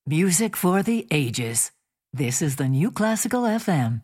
Music for the ages. This is the New Classical FM.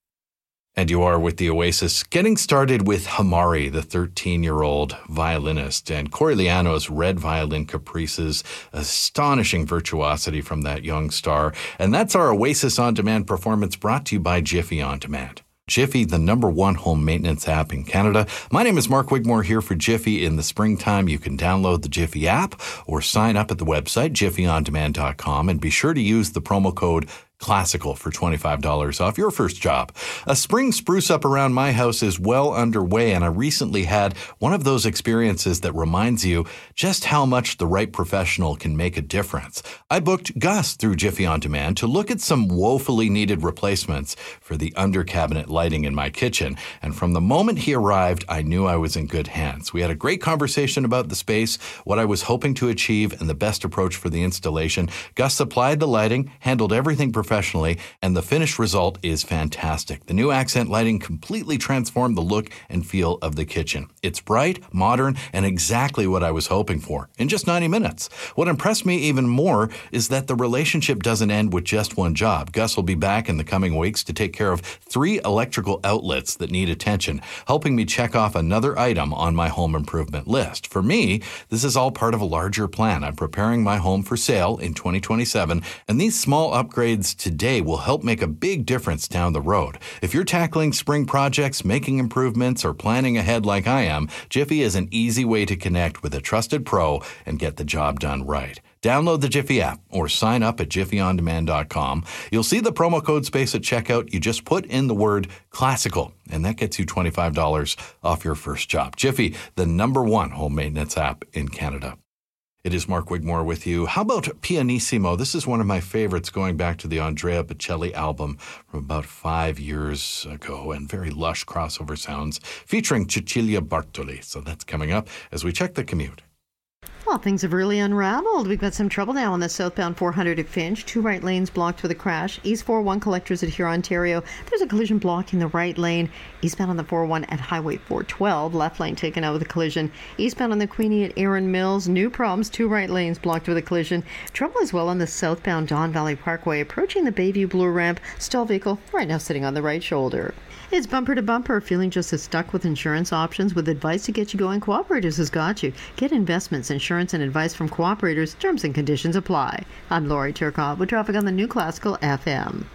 And you are with the Oasis, getting started with Hamari, the 13-year-old violinist, and Corigliano's Red Violin Caprices, astonishing virtuosity from that young star. And that's our Oasis On Demand performance brought to you by Jiffy On Demand. Jiffy, the #1 home maintenance app in Canada. My name is Mark Wigmore here for Jiffy. In the springtime, you can download the Jiffy app or sign up at the website, jiffyondemand.com, and be sure to use the promo code Classical for $25 off your first job. A spring spruce up around my house is well underway, and I recently had one of those experiences that reminds you just how much the right professional can make a difference. I booked Gus through Jiffy On Demand to look at some woefully needed replacements for the under cabinet lighting in my kitchen, and from the moment he arrived, I knew I was in good hands. We had a great conversation about the space, what I was hoping to achieve, and the best approach for the installation. Gus supplied the lighting, handled everything professionally, and the finished result is fantastic. The new accent lighting completely transformed the look and feel of the kitchen. It's bright, modern, and exactly what I was hoping for in just 90 minutes. What impressed me even more is that the relationship doesn't end with just one job. Gus will be back in the coming weeks to take care of 3 electrical outlets that need attention, helping me check off another item on my home improvement list. For me, this is all part of a larger plan. I'm preparing my home for sale in 2027, and these small upgrades today will help make a big difference down the road. If you're tackling spring projects, making improvements, or planning ahead like I am, Jiffy is an easy way to connect with a trusted pro and get the job done right. Download the Jiffy app or sign up at jiffyondemand.com. You'll see the promo code space at checkout. You just put in the word classical, and that gets you $25 off your first job. Jiffy, the #1 home maintenance app in Canada. It is Mark Wigmore with you. How about Pianissimo? This is one of my favorites going back to the Andrea Bocelli album from about 5 years ago, and very lush crossover sounds featuring Cecilia Bartoli. So that's coming up as we check the commute. Well, things have really unraveled. We've got some trouble now on the southbound 400 at Finch. 2 right lanes blocked with a crash. East 401 collectors at Huron, Ontario. There's a collision blocking the right lane. Eastbound on the 401 at Highway 412. Left lane taken out with a collision. Eastbound on the Queenie at Erin Mills. New problems. 2 right lanes blocked with a collision. Trouble as well on the southbound Don Valley Parkway. Approaching the Bayview Blue Ramp. Stall vehicle right now sitting on the right shoulder. It's bumper to bumper. Feeling just as stuck with insurance options? With advice to get you going, Cooperators has got you. Get investments, insurance, and advice from Cooperators. Terms and conditions apply. I'm Lori Turcotte with traffic on the New Classical FM.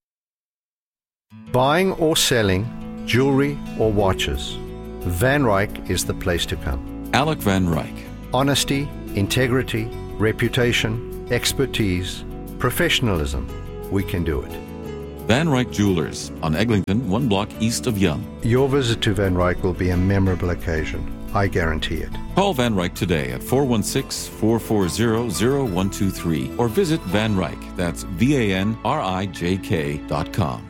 Buying or selling jewelry or watches, Van Ryck is the place to come. Alec Van Ryck. Honesty, integrity, reputation, expertise, professionalism. We can do it. Van Ryck Jewelers on Eglinton, 1 block east of Yonge. Your visit to Van Ryck will be a memorable occasion. I guarantee it. Call Van Ryck today at 416-440-0123 or visit Van Ryck. That's VANRIJK.com.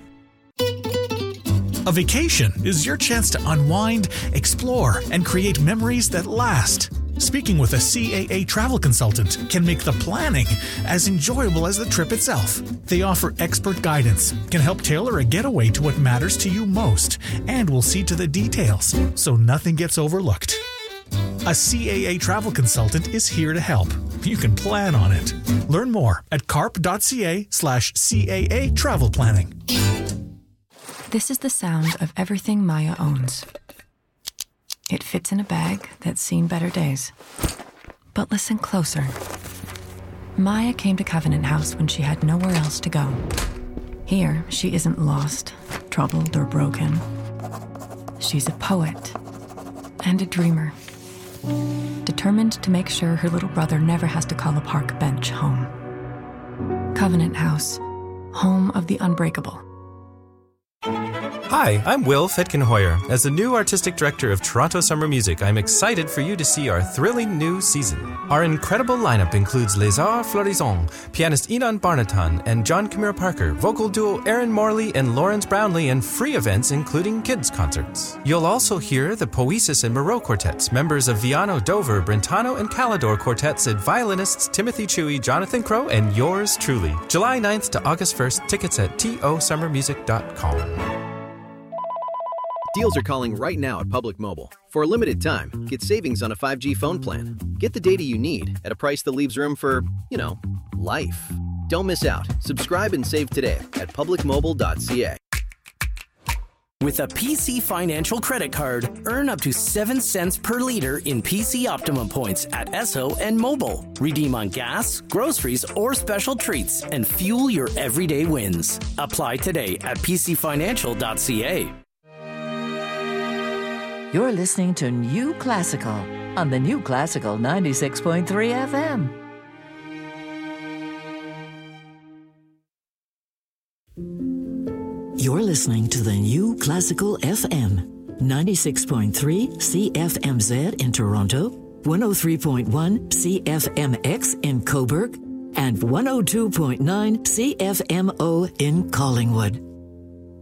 A vacation is your chance to unwind, explore, and create memories that last. Speaking with a CAA travel consultant can make the planning as enjoyable as the trip itself. They offer expert guidance, can help tailor a getaway to what matters to you most, and will see to the details so nothing gets overlooked. A CAA travel consultant is here to help. You can plan on it. Learn more at carp.ca/CAA travel planning. This is the sound of everything Maya owns. It fits in a bag that's seen better days. But listen closer. Maya came to Covenant House when she had nowhere else to go. Here, she isn't lost, troubled, or broken. She's a poet and a dreamer, determined to make sure her little brother never has to call a park bench home. Covenant House, home of the unbreakable. Hi, I'm Will Fetkenhoyer. As the new artistic director of Toronto Summer Music, I'm excited for you to see our thrilling new season. Our incredible lineup includes Les Arts Florissants, pianist Enon Barnatan and John Camille Parker, vocal duo Aaron Morley and Lawrence Brownlee, and free events including kids' concerts. You'll also hear the Poesis and Moreau quartets, members of Viano, Dover, Brentano, and Calidor quartets, and violinists Timothy Chewy, Jonathan Crow, and yours truly. July 9th to August 1st, tickets at tosummermusic.com. Deals are calling right now at Public Mobile. For a limited time, get savings on a 5G phone plan. Get the data you need at a price that leaves room for, life. Don't miss out. Subscribe and save today at publicmobile.ca. With a PC Financial credit card, earn up to 7 cents per liter in PC Optimum points at Esso and Mobile. Redeem on gas, groceries, or special treats and fuel your everyday wins. Apply today at pcfinancial.ca. You're listening to New Classical on the New Classical 96.3 FM. You're listening to the New Classical FM, 96.3 CFMZ in Toronto, 103.1 CFMX in Cobourg, and 102.9 CFMO in Collingwood.